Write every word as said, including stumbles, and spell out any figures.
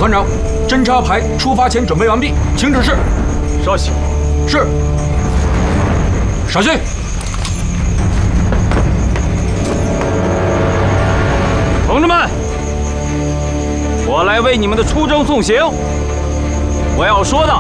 团长，侦察排出发前准备完毕，请指示。 稍息。 是。稍息。 同志们，我来为你们的出征送行。我要说的，